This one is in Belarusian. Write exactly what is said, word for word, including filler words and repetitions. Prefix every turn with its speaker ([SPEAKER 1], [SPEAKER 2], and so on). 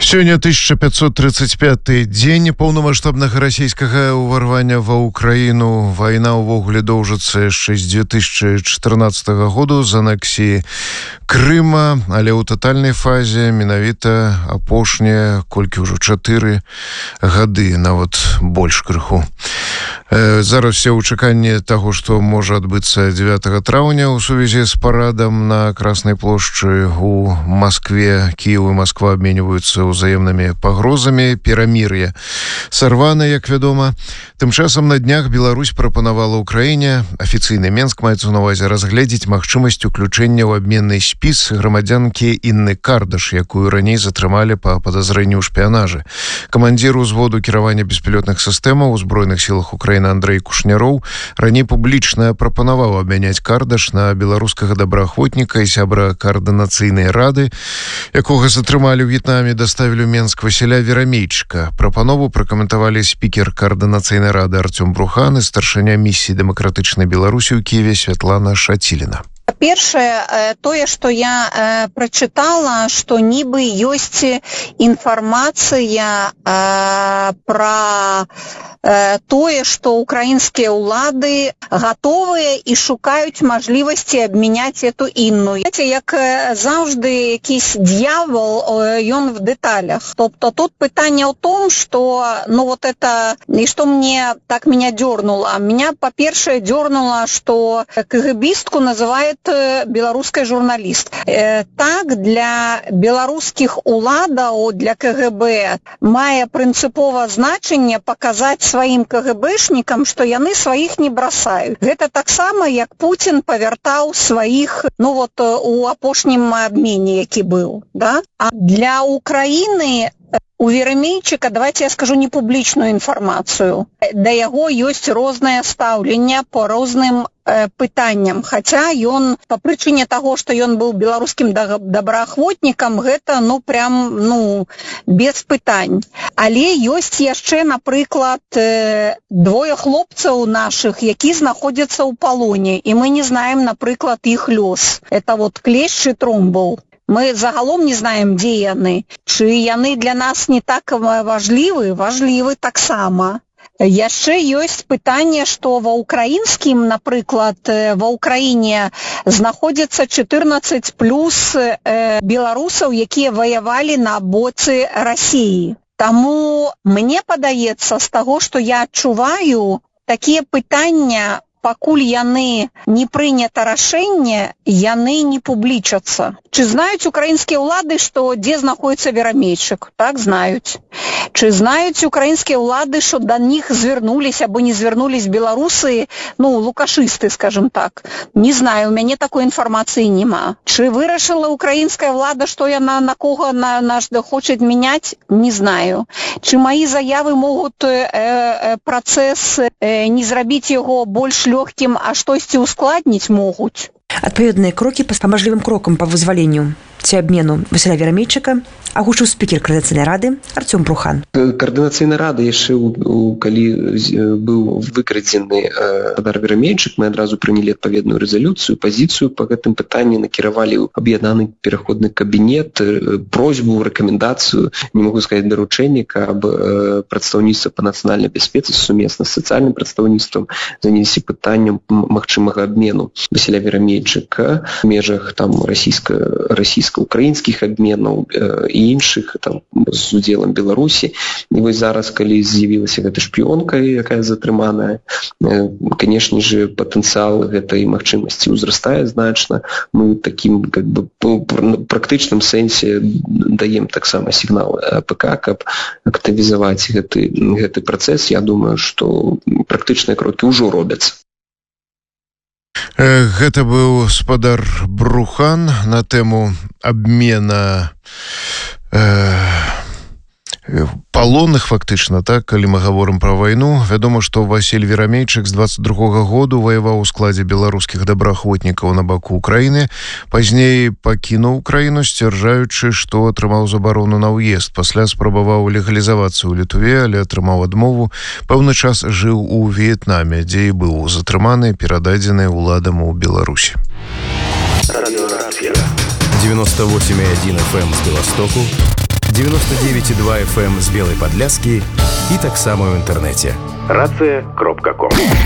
[SPEAKER 1] Сёння тысяча пятьсот тридцать пятый дзень поўнамаштабнага расійскага ўварвання ва ўкраіну. Вайна ўвогуле доўжыцца яшчэ з две тысячи чатырнаццатага году з анексіі Крыма, але ў татальнай фазе менавіта апошнія колькі ўжо чатыры гады, нават больш крыху. Зараз все ў чаканні таго, што можа адбыцца дзевятага траўня ў сувязі з парадам на Краснай плошчы у Маскве. Кіев і Масква абменьваюцца ўзаемнымі пагрозамі. Перамір'е сарвана, як вядома. Тым часам на днях Беларусь прапанавала ўкраіне, афіцыйны Менск маецца на ўвазе, разгледзець магчымасць уключэння ў абменны спіс грамадзянкі Інны Кардаш, якую раней затрымалі па падазрэнні ў шпіянажы. Камандзір узводу кіравання беспілётных сістэмаў у Збройных сілах Украіны Андрэй Кушняроў раней публічна прапанаваў абмяняць Кардаш на беларускага добраахвотніка і сябра каардынацыйнай рады, якога затрымалі ў В'етнаме, даставілі ў Менск Васіля Верамейчыка. Прапанову пракаментавалі спікер каардынацыйнай рады Артём Брухан і старшыня місіі дэмакратычнай Беларусі ў Кіеве Святлана Шаціліна.
[SPEAKER 2] Першае, тое, што я э, прачытала, што нібы ёсць інфармацыя э, пра э, тое, што украінскія ўлады гатовыя і шукаюць мажлівасці абмяняць эту Інну. Знаете, як заўжды якийсь дьявол, ён в деталях. Тобто тут пытанне ў том, што, ну вот это, и что мне так меня дернуло. Меня, по-перше, дернуло, что КГБистку называют беларускай журналіст. Э, так, для беларускіх уладаў, для КГБ мае прынцыпова значэнне паказаць сваім КГБшнікам, што яны сваіх не бросаюць. Гэта таксама, як Путін павяртаў сваіх, ну вот, у апошнім абмене, які быў, да? А для Украіны у Верамейчыка, давайте я скажу не публічную інфармацыю, да яго ёсць рознае стаўленне по розным э, пытанням, хаця ён па прычыне таго, што ён быў беларускім добраахвотнікам, гэта ну прям ну без пытань. Але ёсць яшчэ, напрыклад, э, двое хлопцаў нашых, які знаходзяцца ў палоне, і мы не знаем, напрыклад, іх лёс. Это вот Клещ і Тромбл. Мы загалом не знаем, дзе яны. Чы яны для нас не так важлівы, важлівы таксама. Яшчэ ёсць пытанне, што ва ўкраінскім, напрыклад, ва ўкраіне знаходзіцца чатырнаццаць плюс э, беларусаў, якія ваявалі на боцы Расіі. Таму мне падаецца, з таго, што я адчуваю, такія пытання, пакуль яны не прынята рашэнне, яны не публічацца. Чы знаюць украінскія ўлады, што дзе знаходіцца Верамейчык? Так, знаюць. Чы знаюць украінскія ўлады, што да них звярнуліся або не звярнулись беларусы, ну, лукашысты, скажем так? Не знаю, у мяне такой інфармацыі няма. Чы вырашыла украінская ўлада, што яна на кого на наш хоча мяняць? Не знаю. Чы маі заявы могуць э, э, працэс э, не зрабіць яго больш лёгкім, а штосьці ускладніць могуць?
[SPEAKER 3] Адпаведныя крокі па мажлівым крокам па вызваленню ці абмену Васіля Верамейчыка агучыў спікер Каардынацыйнай рады Артём Брухан.
[SPEAKER 4] Каардынацыйная рада яшчэ, калі быў выкрадзены Адар Верамейчык, мы адразу прынялі адпаведную рэзалюцыю, пазіцыю па гэтым пытанні, накіравалі ў аб'яднаны пераходны кабінет просьбу, рэкамендацыю, не магу сказаць даручэнне, каб прадстаўніцтва па нацыянальнай бяспецы сумесна з сацыяльным прадстаўніцтвам заняліся пытаннем магчымага абмену Васіля Верамейчыка в межах там расійска расійска-украінскіх абменаў і іншых там з удзелам Беларусі. І вось зараз, калі з'явілася гэта шпіёнка, якая затрыманая, канешне же, патэнцыял гэтай магчымасці ўзрастае значна. Мы такім как бы практычным сэнсе даем таксама сігнал АПК, каб актывізаваць гэты гэты працэс. Я думаю, што практычныя крокі ўжо робяцца.
[SPEAKER 1] Гэта быў спадар Брухан на тэму абмена э, палонных, фактычна, так, калі мы гаворым пра вайну. Вядома, што Васіль Верамейчык з дваццаць другога году ваяваў у складзе беларускіх добраахвотнікаў на баку Украіны. Пазней пакінуў Украіну, сцвярджаючы, што атрымаў забарону на ўезд. Пасля спрабаваў легалізавацца ў Літве, але атрымаў адмову. Пэўны час жыў у В'етнаме, дзе і быў затрыманы, перададзены ўладам у Беларусі.
[SPEAKER 5] девяносто восемь и один эф эм с Белостоку, девяносто девять и два эф эм з Белай Падляскі і таксама ў інтэрнэце. рацыя кропка ком.